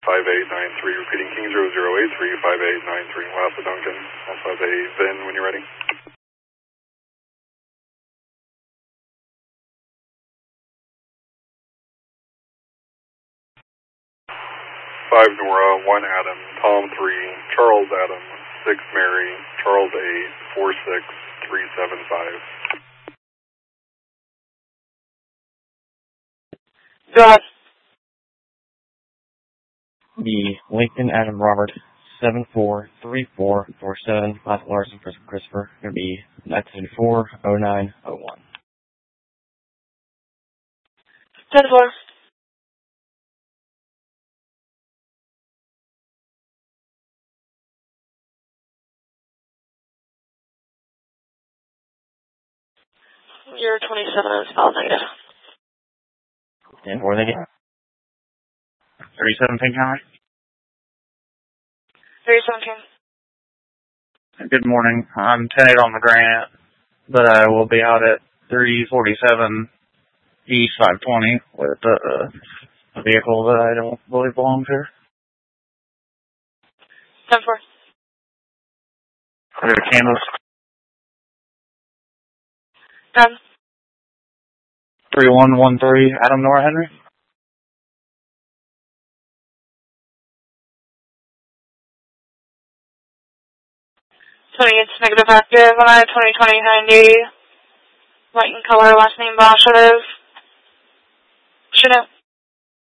5893, repeating King 0083, 5893, Alpha Duncan, Alpha Vin when you're ready. 5 Nora, 1 Adam, Tom 3, Charles Adam, 6 Mary, Charles 8, 46, 375. Go ahead. The Lincoln Adam Robert 743447, Class Larson Christopher, going to be 974-0901. 10-4. You're 27 is spelled negative. 10-4, thank you. 37 Pink County. 37 King. Good morning. I'm 10-8 on the Grant, but I will be out at 347 East 520 with a vehicle that I don't believe belongs here. 10-4. I got a canvas. 10. 3113 Adam Nora Henry. 28 negative active on a 2020 90. Light in color, last name Bosch. Chinook.